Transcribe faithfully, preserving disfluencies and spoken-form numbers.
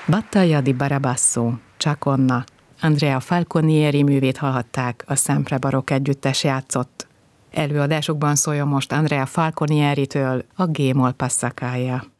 Battaglia di Barabasso, Ciaconna, Andrea Falconieri művét hallhatták, a Sempre Barokk együttes játszott. Előadásukban szóljon most Andrea Falconieritől a G-moll passacaglia.